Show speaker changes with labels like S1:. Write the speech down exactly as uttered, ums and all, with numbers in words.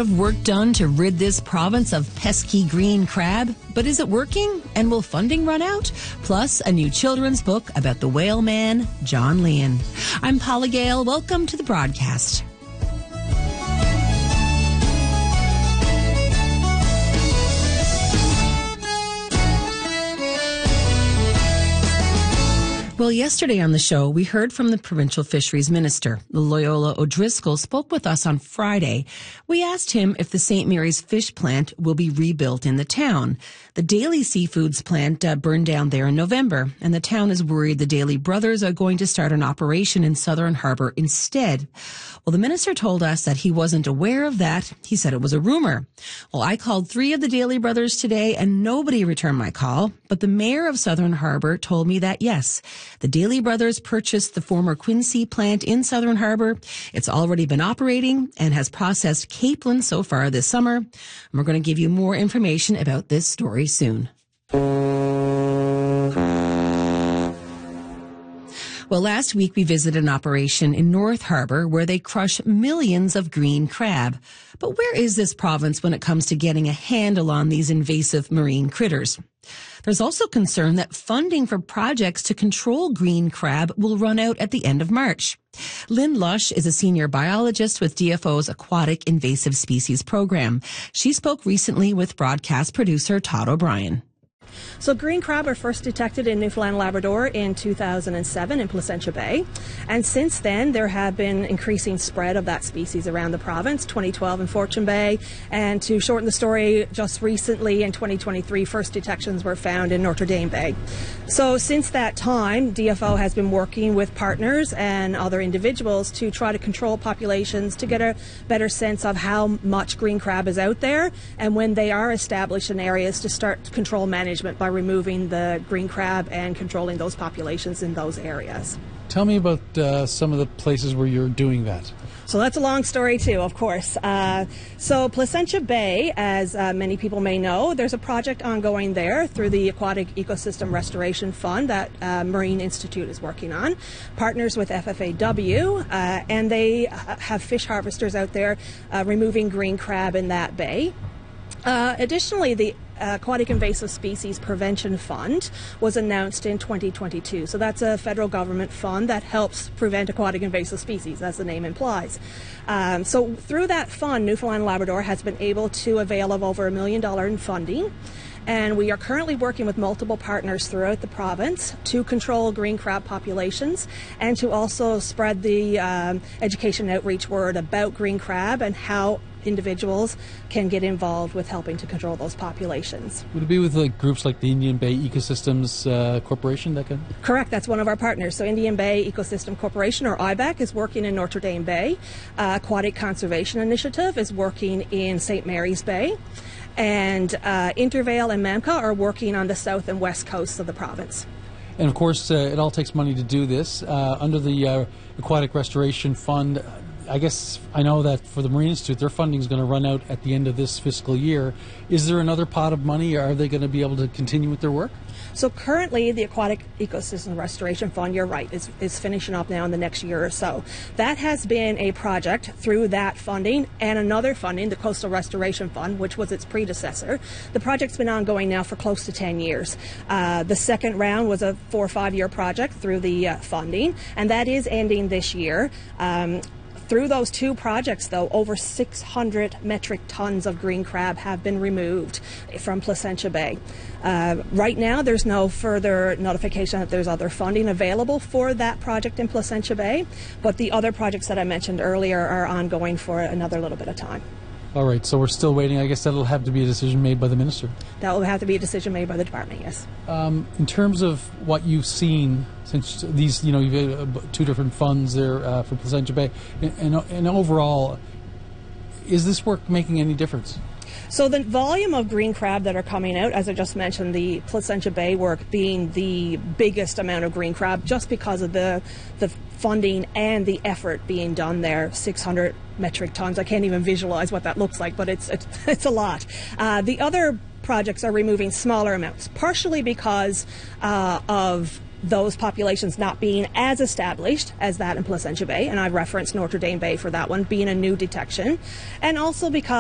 S1: lot of work done to rid this province of pesky green crab, but is it working? And will funding run out? Plus, a new children's book about the whale man, John Leon. I'm Paula Gale. Welcome to the broadcast. Well, yesterday on the show, we heard from the provincial fisheries minister. Loyola O'Driscoll spoke with us on Friday. We asked him if the Saint Mary's fish plant will be rebuilt in the town. The Daly Seafoods plant uh, burned down there in November, and the town is worried the Daly brothers are going to start an operation in Southern Harbour instead. Well, the minister told us that he wasn't aware of that. He said it was a rumor. Well, I called three of the Daly brothers today, and nobody returned my call. But the mayor of Southern Harbour told me that, yes, the Daly brothers purchased the former Quincy plant in Southern Harbour. It's already been operating and has processed capelin so far this summer. And we're going to give you more information about this story soon. Well, last week we visited an operation in North Harbour where they crush millions of green crab. But where is this province when it comes to getting a handle on these invasive marine critters? There's also concern that funding for projects to control green crab will run out at the end of March. Lynn Lush is a senior biologist with D F O's Aquatic Invasive Species Program. She spoke recently with broadcast producer Todd O'Brien.
S2: So green crab are first detected in Newfoundland and Labrador in two thousand seven in Placentia Bay. And since then, there have been increasing spread of that species around the province, twenty twelve in Fortune Bay. And to shorten the story, just recently in twenty twenty-three, first detections were found in Notre Dame Bay. So since that time, D F O has been working with partners and other individuals to try to control populations to get a better sense of how much green crab is out there, and when they are established in areas to start control management by removing the green crab and controlling those populations in those areas.
S3: Tell me about uh, some of the places where you're doing that.
S2: So that's a long story too, of course. Uh, so Placentia Bay, as uh, many people may know, there's a project ongoing there through the Aquatic Ecosystem Restoration Fund that uh, Marine Institute is working on, partners with F F A W, uh, and they have fish harvesters out there uh, removing green crab in that bay. Uh, additionally, the Aquatic Invasive Species Prevention Fund was announced in twenty twenty-two. So that's a federal government fund that helps prevent aquatic invasive species, as the name implies. Um, so through that fund, Newfoundland and Labrador has been able to avail of over a million dollars in funding. And we are currently working with multiple partners throughout the province to control green crab populations and to also spread the um, education outreach word about green crab and how individuals can get involved with helping to control those populations.
S3: Would it be with like groups like the Indian Bay Ecosystems uh, Corporation that can?
S2: Correct, that's one of our partners. So Indian Bay Ecosystem Corporation, or I B A C, is working in Notre Dame Bay. Uh, Aquatic Conservation Initiative is working in Saint Mary's Bay. And uh, Intervale and MAMCA are working on the south and west coasts of the province.
S3: And of course, uh, it all takes money to do this. Uh, under the uh, Aquatic Restoration Fund, I guess I know that for the Marine Institute, their funding is going to run out at the end of this fiscal year. Is there another pot of money, or are they going to be able to continue with their work?
S2: So currently, the Aquatic Ecosystem Restoration Fund, you're right, is, is finishing up now in the next year or so. That has been a project through that funding and another funding, the Coastal Restoration Fund, which was its predecessor. The project's been ongoing now for close to ten years. Uh, the second round was a four or five year project through the uh, funding, and that is ending this year. Um, Through those two projects, though, over six hundred metric tons of green crab have been removed from Placentia Bay. Uh, right now, there's no further notification that there's other funding available for that project in Placentia Bay, but the other projects that I mentioned earlier are ongoing for another little bit of time.
S3: All right, so we're still waiting. I guess that'll have to be a decision made by the minister.
S2: That will have to be a decision made by the department, yes.
S3: Um, in terms of what you've seen since these, you know, you've had two different funds there uh, for Placentia Bay, and, and overall, is this work making any difference?
S2: So the volume of green crab that are coming out, as I just mentioned, the Placentia Bay work being the biggest amount of green crab just because of the the funding and the effort being done there, six hundred metric tons. I can't even visualize what that looks like, but it's it's, it's a lot. Uh, the other projects are removing smaller amounts, partially because uh, of those populations not being as established as that in Placentia Bay, and I referenced Notre Dame Bay for that one being a new detection, and also because